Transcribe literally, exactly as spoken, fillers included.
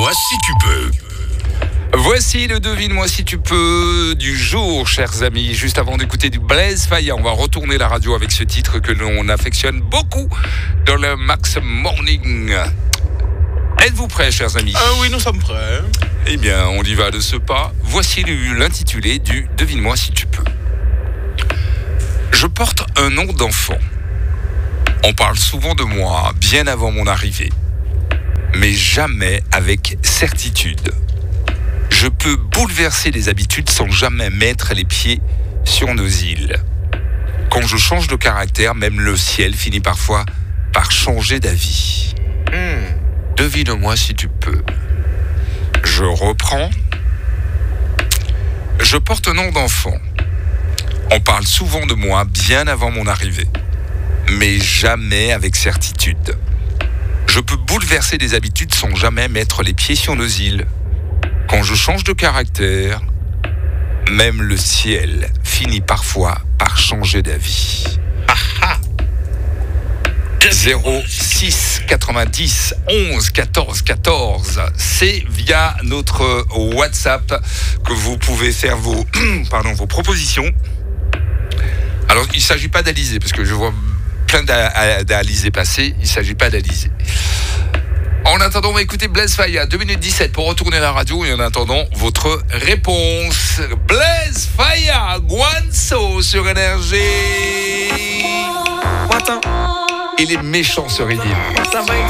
Devine-moi si tu peux. Voici le Devine-moi si tu peux du jour, chers amis. Juste avant d'écouter du Blaise Faya, on va retourner la radio avec ce titre que l'on affectionne beaucoup dans le Max Morning. Êtes-vous prêts, chers amis ? Ah oui, nous sommes prêts. Eh bien, on y va de ce pas. Voici l'intitulé du Devine-moi si tu peux. Je porte un nom d'enfant. On parle souvent de moi bien avant mon arrivée, mais jamais avec certitude. Je peux bouleverser les habitudes sans jamais mettre les pieds sur nos îles. Quand je change de caractère, même le ciel finit parfois par changer d'avis. Hmm. Devine-moi si tu peux. Je reprends. Je porte un nom d'enfant. On parle souvent de moi bien avant mon arrivée, mais jamais avec certitude. Je peux bouleverser les habitudes sans jamais mettre les pieds sur nos îles. Quand je change de caractère, même le ciel finit parfois par changer d'avis. zéro six quatre-vingt-dix onze quatorze quatorze, c'est via notre WhatsApp que vous pouvez faire vos, pardon, vos propositions. Alors, il ne s'agit pas d'Alizé, parce que je vois plein d'Alizé passer, il ne s'agit pas d'Alizé. En attendant, on va écouter Blaise Faya, deux minutes dix-sept pour retourner à la radio, et en attendant, votre réponse. Blaise Faya, Guanso sur Énergie. Attends. Il est méchant ce rythme. Ça va.